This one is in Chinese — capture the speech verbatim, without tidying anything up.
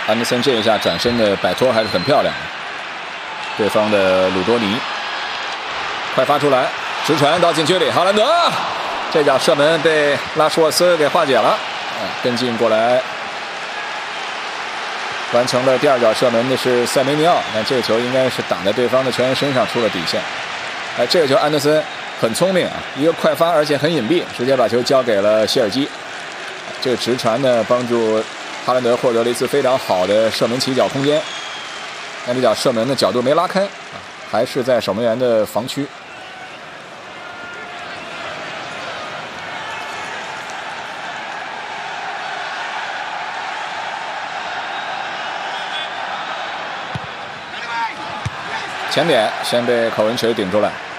安德森这一下转身的摆脱还是很漂亮的。对方的鲁多尼快发出来，直传到禁区里，哈兰德这脚射门被拉什沃斯给化解了。啊，跟进过来，完成了第二脚射门的是塞梅尼奥。那这个球应该是挡在对方的球员身上出了底线。哎，这个球安德森很聪明啊，一个快发，而且很隐蔽，直接把球交给了谢尔基。这个直传呢，帮助哈兰德获得了一次非常好的射门起脚空间。那这脚射门的角度没拉开，还是在守门员的防区。前点先被考文垂顶出来。